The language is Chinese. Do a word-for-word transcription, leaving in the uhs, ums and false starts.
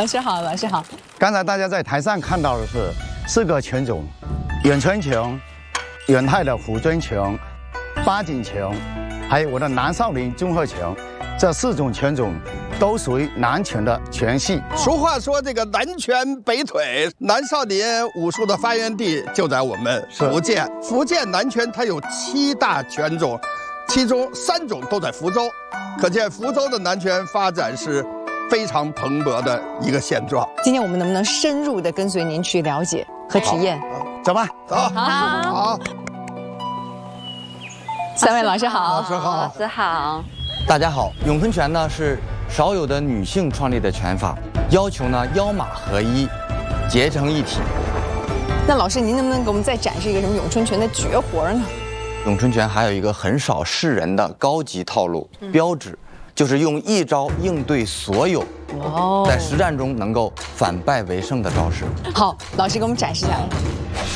老师好，老师好。 刚才大家在台上看到的是四个犬种：远春犬、远泰的虎尊犬、八景犬，还有我的南少林综合犬。这四种犬种都属于南犬的犬系。 俗话说，这个南拳北腿，南少林武术的发源地就在我们福建。福建南拳它有七大犬种，其中三种都在福州，可见福州的南拳发展是非常蓬勃的一个现状。 今天我们能不能深入的跟随您去了解和体验？ 走吧， 走，好。 三位老师好， 老师好， 老师好。 大家好，咏春拳呢是少有的女性创立的拳法，要求呢腰马合一，结成一体。 那老师，您能不能给我们再展示一个什么咏春拳的绝活呢？ 咏春拳还有一个很少示人的高级套路、嗯、标志，就是用一招应对所有，哦，在实战中能够反败为胜的招式。 好，老师给我们展示一下。